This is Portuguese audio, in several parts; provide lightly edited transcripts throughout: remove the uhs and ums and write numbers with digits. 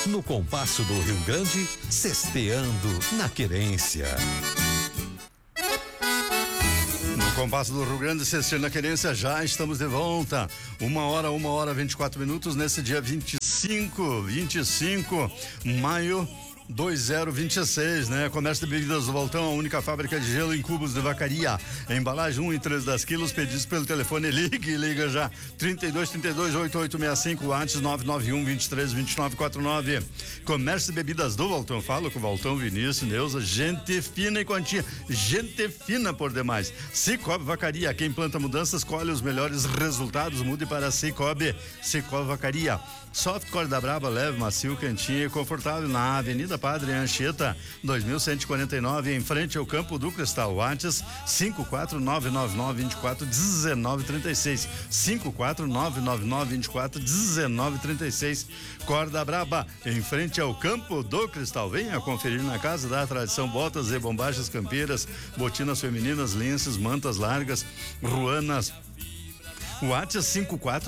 No compasso do Rio Grande, cesteando na querência. No compasso do Rio Grande, cesteando na querência, já estamos de volta. 1h, 24 minutos, nesse dia 25 maio 2026, né? Comércio de bebidas do Voltão, a única fábrica de gelo em cubos de vacaria. Embalagem 1 e 3 das quilos, pedidos pelo telefone, liga já, 3232-8865, antes 991-232949. Comércio de bebidas do Voltão, falo com o Voltão, Vinícius, Neuza, gente fina e quantia, gente fina por demais. Cicobi Vacaria, quem planta mudanças, colhe os melhores resultados, mude para Cicobi Vacaria. Softcore da Braba, leve, macio, quentinho e confortável na Avenida Padre Anchieta, 2149, em frente ao Campo do Cristal. Antes, 54999241936. 54999241936. Corda Braba, em frente ao Campo do Cristal. Venha conferir na Casa da Tradição botas e bombachas campeiras, botinas femininas, linces, mantas largas, ruanas. WhatsApp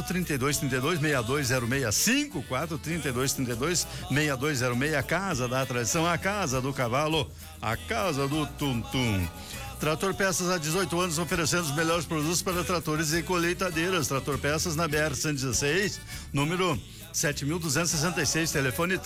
5432326206, 5432326206, Casa da Tradição, a Casa do Cavalo, a Casa do Tum-Tum. Trator Peças há 18 anos oferecendo os melhores produtos para tratores e colheitadeiras. Trator Peças na BR-116, número 7.266, telefone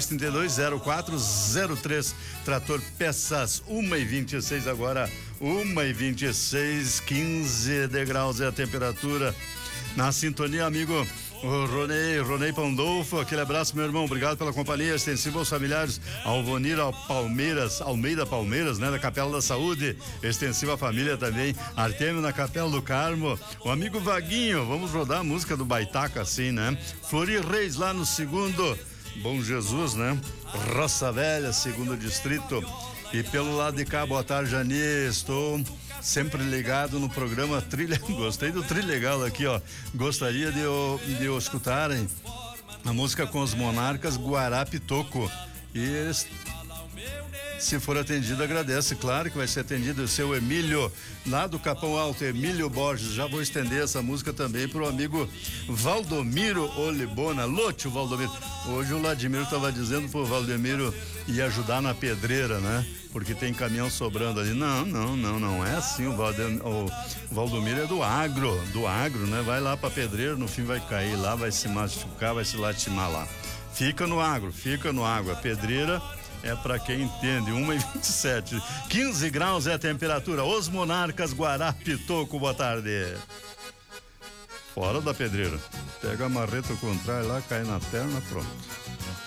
3232-0403. Trator Peças, 1h26 agora, 1h26, 15 degraus é a temperatura. Na sintonia, amigo o Ronei Pandolfo, aquele abraço, meu irmão, obrigado pela companhia extensiva aos familiares, Alvonir Almeida Palmeiras, né, da Capela da Saúde, extensiva à família também, Artêmio na Capela do Carmo, o amigo Vaguinho, vamos rodar a música do Baitaca assim, né, Flori Reis lá no segundo Bom Jesus, né, Roça Velha, segundo distrito. E pelo lado de cá, boa tarde, Jani, estou sempre ligado no programa Trilha, gostei do Trilegal aqui, ó, gostaria de escutarem a música com os Monarcas, Guarapitoco, e se for atendido, agradece, claro que vai ser atendido o seu Emílio, lá do Capão Alto, Emílio Borges. Já vou estender essa música também pro amigo Valdomiro Olibona. Lúcio Valdomiro. Hoje o Vladimir estava dizendo pro Valdomiro ir ajudar na pedreira, né? Porque tem caminhão sobrando ali. Não é assim. O Valdomiro é do agro, né? Vai lá pra pedreira, no fim vai cair lá, vai se machucar, vai se latimar lá. Fica no agro. A pedreira é pra quem entende. 1h27, 15 graus é a temperatura. Os Monarcas, Guarapitoco, boa tarde. Fora da pedreira. Pega a marreta ao contrário lá, cai na perna, pronto.